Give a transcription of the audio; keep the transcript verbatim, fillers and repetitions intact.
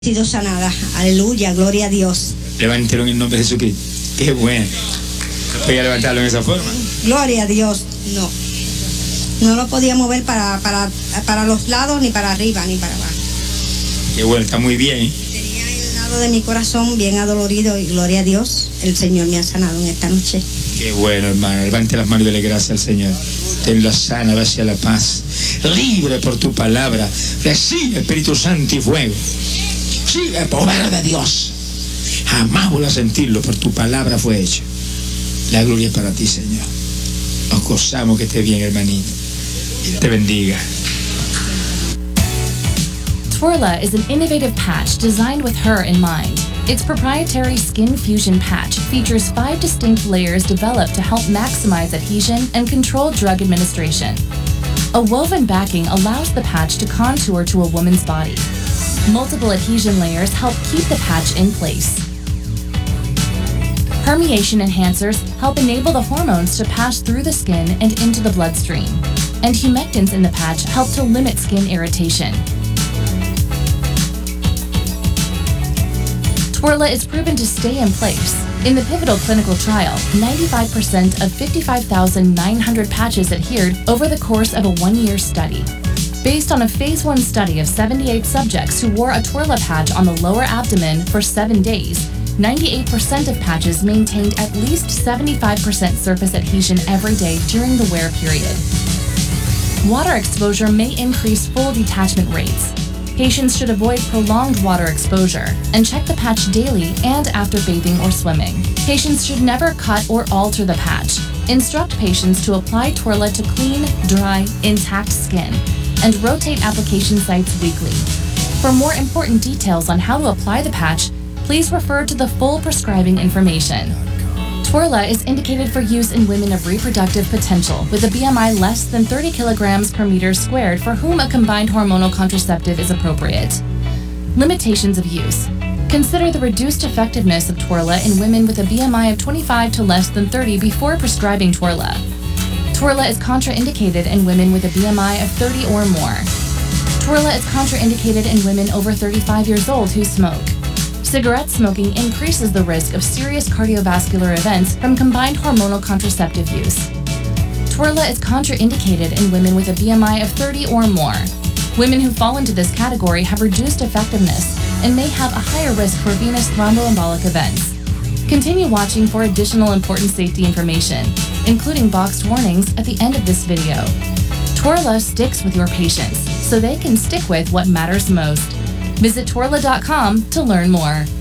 sido sanada. Aleluya, gloria a Dios. Levántelo en el nombre de Jesucristo. Qué bueno. Voy a levantarlo en esa forma. Gloria a Dios. No. No lo podía mover para, para, para los lados, ni para arriba, ni para abajo. Qué bueno, está muy bien. Tenía el lado de mi corazón bien adolorido y gloria a Dios, el Señor me ha sanado en esta noche. Qué bueno, hermano. Levante las manos y dele gracias al Señor. Tenla sana, hacia la paz. Libre por tu palabra. Recibe Espíritu Santo y fuego. Sigue el poder de Dios. Jamás vuelvo a sentirlo, por tu palabra fue hecho. La gloria es para ti, Señor. Nos gozamos que esté bien, hermanito. Y te bendiga. Twirla is an innovative patch designed with her in mind. Its proprietary Skin Fusion patch features five distinct layers developed to help maximize adhesion and control drug administration. A woven backing allows the patch to contour to a woman's body. Multiple adhesion layers help keep the patch in place. Permeation enhancers help enable the hormones to pass through the skin and into the bloodstream. And humectants in the patch help to limit skin irritation. Twirla is proven to stay in place. In the pivotal clinical trial, ninety-five percent of fifty-five thousand nine hundred patches adhered over the course of a one-year study. Based on a phase one study of seventy-eight subjects who wore a Twirla patch on the lower abdomen for seven days, ninety-eight percent of patches maintained at least seventy-five percent surface adhesion every day during the wear period. Water exposure may increase full detachment rates. Patients should avoid prolonged water exposure and check the patch daily and after bathing or swimming. Patients should never cut or alter the patch. Instruct patients to apply Twirla to clean, dry, intact skin and rotate application sites weekly. For more important details on how to apply the patch, please refer to the full prescribing information. Twirla is indicated for use in women of reproductive potential with a B M I less than thirty kilograms per meter squared for whom a combined hormonal contraceptive is appropriate. Limitations of use. Consider the reduced effectiveness of Twirla in women with a B M I of twenty-five to less than thirty before prescribing Twirla. Twirla is contraindicated in women with a B M I of thirty or more. Twirla is contraindicated in women over thirty-five years old who smoke. Cigarette smoking increases the risk of serious cardiovascular events from combined hormonal contraceptive use. Twirla is contraindicated in women with a B M I of thirty or more. Women who fall into this category have reduced effectiveness and may have a higher risk for venous thromboembolic events. Continue watching for additional important safety information, including boxed warnings at the end of this video. Twirla sticks with your patients so they can stick with what matters most. Visit Twirla dot com to learn more.